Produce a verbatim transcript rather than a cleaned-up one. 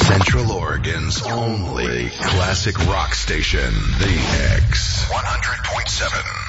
Central Oregon's only classic rock station, The X one hundred point seven.